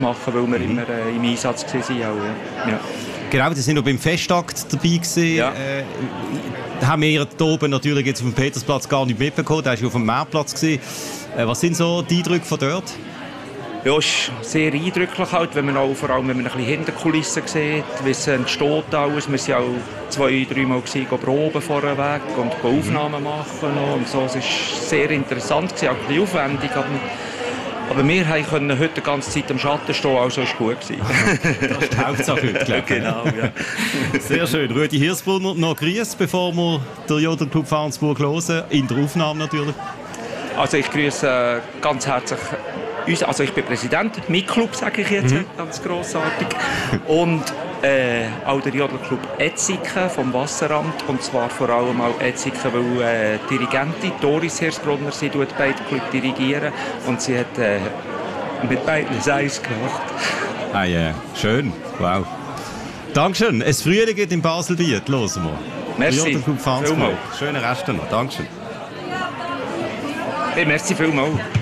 machen, weil wir immer im Einsatz waren. Ja. Genau, Sie sind noch beim Festakt dabei gewesen. Ja. Haben wir hier oben natürlich jetzt auf dem Petersplatz gar nicht mitbekommen. Da war ja auf dem Marktplatz gewesen. Was sind so die Eindrücke von dort? Ja, es ist sehr eindrücklich, halt, wenn man auch, vor allem wenn man ein bisschen hinter den Kulissen sieht, wie es entsteht alles. Wir waren auch 2-3 Mal proben vorweg und Aufnahmen machen. Und so. Es war sehr interessant, auch ein bisschen aufwendig. Aber wir konnten heute die ganze Zeit am Schatten stehen, also es war gut. Das ist die Hauptsache heute, glaube ich. Genau, ja. Sehr schön. Rudi Hirsbrunner, noch grüß, bevor wir den Jodelclub Farnsburg hören. In der Aufnahme natürlich. Also ich grüße ganz herzlich uns, also ich bin Präsident, mein Club sage ich jetzt, ganz grossartig. Und auch der Jodelclub Etziken vom Wasseramt, und zwar vor allem auch Etziken, weil Dirigentin Doris Hirsbrunner, sie tut beide Club dirigieren und sie hat mit beiden das Eis gemacht. Ah ja, schön, wow. Dankeschön. Es Frühling geht in Baselbiet, hören wir. Merci. Jodelclub Farnsburg. Schönen Rest noch. Dankeschön. Hey, merci vielmals.